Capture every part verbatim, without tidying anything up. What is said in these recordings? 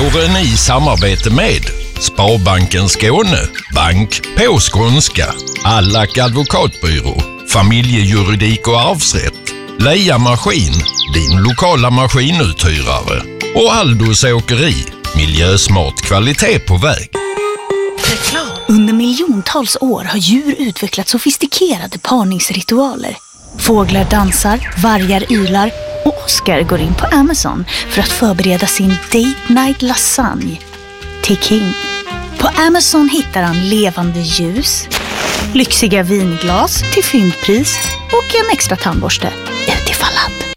får ni i samarbete med Sparbanken Skåne, bank på skånska, Allack advokatbyrå, familjejuridik och arvsrätt, Leia Maskin, din lokala maskinuthyrare och Aldos Åkeri, miljösmart kvalitet på väg. Under miljontals år har djur utvecklat sofistikerade parningsritualer. Fåglar dansar, vargar ylar och Oscar går in på Amazon för att förbereda sin date night lasagne till King. På Amazon hittar han levande ljus, lyxiga vinglas till fyndpris och en extra tandborste utifall att.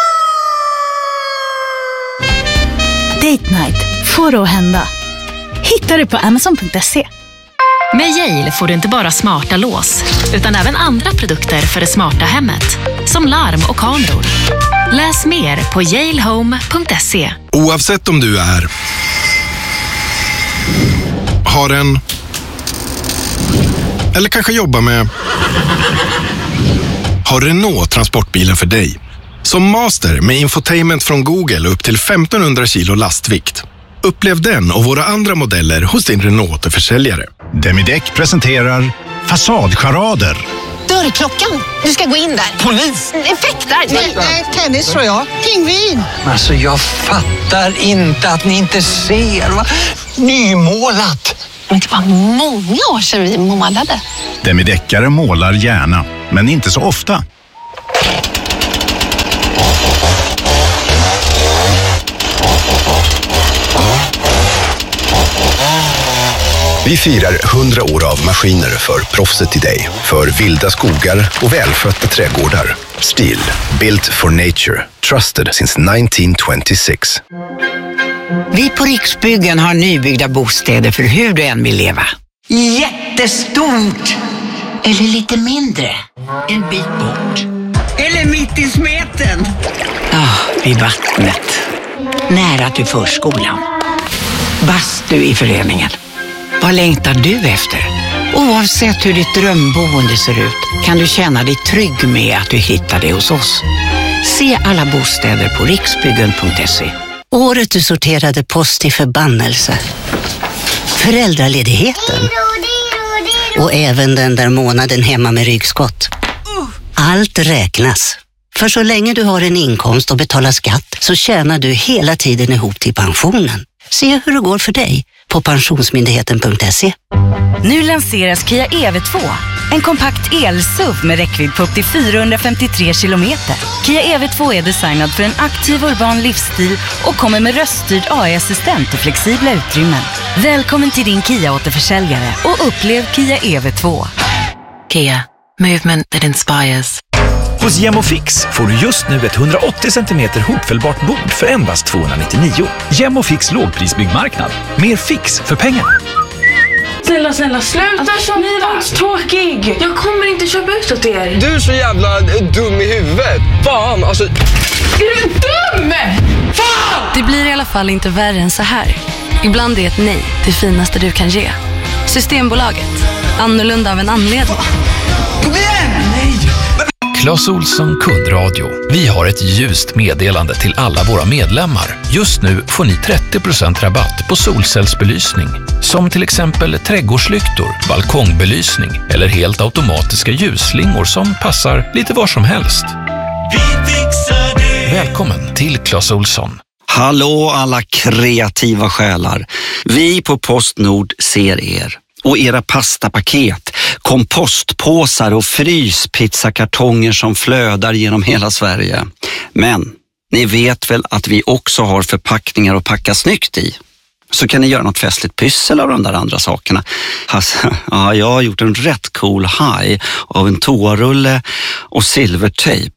Date night får att hända. Hitta det på amazon punkt se. Med Yale får du inte bara smarta lås, utan även andra produkter för det smarta hemmet. Som larm och kameror. Läs mer på yale home punkt se. Oavsett om du är... har en... eller kanske jobbar med... har Renault transportbilen för dig. Som master med infotainment från Google upp till femtonhundra kilo lastvikt. Upplev den och våra andra modeller hos din Renault-försäljare. Demideck presenterar Fasadcharader. Dörrklockan. Du ska gå in där. Polis? Effektar? Nej, tennis tror jag. Pingvin. Alltså jag fattar inte att ni inte ser. Va? Nymålat. Men det var många år sedan vi målade. Demideckare målar gärna, men inte så ofta. Vi firar hundra år av maskiner för proffset i dig. För vilda skogar och välskötta trädgårdar. Stihl, built for nature. Trusted since nitton tjugosex. Vi på Riksbyggen har nybyggda bostäder för hur du än vill leva. Jättestort! Eller lite mindre. En bit bort. Eller mitt i smeten. Ja, ah, vid vattnet. Nära till förskolan. Bastu i föreningen. Vad längtar du efter? Oavsett hur ditt drömboende ser ut kan du känna dig trygg med att du hittar det hos oss. Se alla bostäder på riksbyggen punkt se. Året du sorterade post i förbannelse. Föräldraledigheten. Och även den där månaden hemma med ryggskott. Allt räknas. För så länge du har en inkomst och betalar skatt så tjänar du hela tiden ihop till pensionen. Se hur det går för dig på pensionsmyndigheten punkt se. Nu lanseras Kia E V två. En kompakt el-S U V med räckvidd på upp till fyrahundrafemtiotre kilometer. Kia E V två är designad för en aktiv urban livsstil och kommer med röststyrd A I-assistent och flexibla utrymmen. Välkommen till din Kia-återförsäljare och upplev Kia E V två. Kia, movement that inspires. Hos Gemofix får du just nu ett hundraåttio centimeter hopfällbart bord för endast tvåhundranittionio. Gemofix lågprisbyggmarknad. Mer fix för pengarna. Snälla, snälla, sluta alltså, som ni var tråkig. Jag kommer inte köpa ut åt er. Du är så jävla dum i huvudet. Fan, alltså... Är du dum? Fan! Det blir i alla fall inte värre än så här. Ibland är ett nej det finaste du kan ge. Systembolaget. Annorlunda av en anledning. Kom igen! Nej! Clas Ohlson kundradio. Vi har ett ljust meddelande till alla våra medlemmar. Just nu får ni trettio procent rabatt på solcellsbelysning. Som till exempel trädgårdslyktor, balkongbelysning eller helt automatiska ljusslingor som passar lite var som helst. Vi fixar det. Välkommen till Clas Ohlson. Hallå alla kreativa själar. Vi på Postnord ser er. Och era pastapaket, kompostpåsar och fryspizzakartonger som flödar genom hela Sverige. Men ni vet väl att vi också har förpackningar att packa snyggt i. Så kan ni göra något festligt pyssel av de där andra sakerna. Alltså, ja, jag har gjort en rätt cool haj av en toarulle och silvertejp.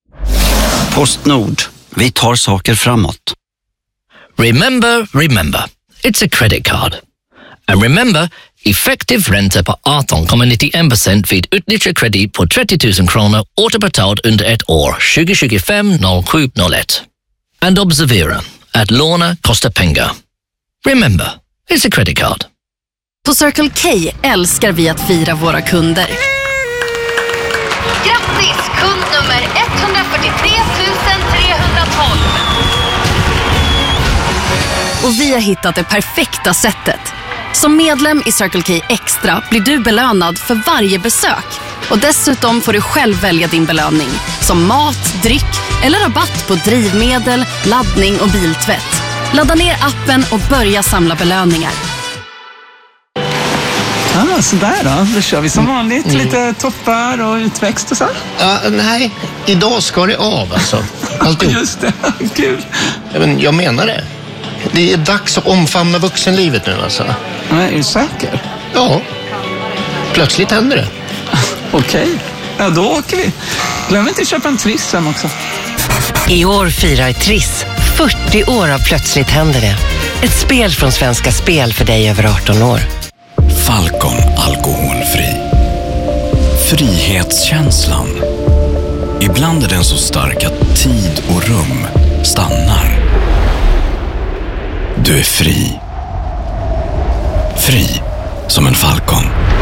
Postnord, vi tar saker framåt. Remember, remember, it's a credit card. And remember, effektiv ränta på arton komma nittiofem procent vid utnyttjad kredit på trettio tusen kronor återbetalt under ett år tjugo tjugofem noll sju noll ett. And observera att låna kostar pengar. Remember, it's a credit card. På Circle K älskar vi att fira våra kunder. Grattis, kund nummer etthundrafyrtiotre tusen trehundratolv. och vi har hittat det perfekta sättet. Som medlem i Circle K Extra blir du belönad för varje besök. Och dessutom får du själv välja din belöning. Som mat, dryck eller rabatt på drivmedel, laddning och biltvätt. Ladda ner appen och börja samla belöningar. Ah, sådär då. Då kör vi som vanligt. Mm. Lite toppar och utväxt och så. Ja, nej. Idag ska det av alltså. Alltid. Just det. Kul. Ja, men jag menar det. Det är dags att omfamna vuxenlivet nu alltså. Ja, är du säker? Ja. Plötsligt händer det. Okej. Okay. Ja, då åker vi. Glöm inte att köpa en Triss sen också. I år firar Triss fyrtio år av Plötsligt händer det. Ett spel från Svenska Spel för dig över arton år. Falcon alkoholfri. Frihetskänslan. Ibland är den så stark att tid och rum stannar. Du är fri. Fri som en falcon.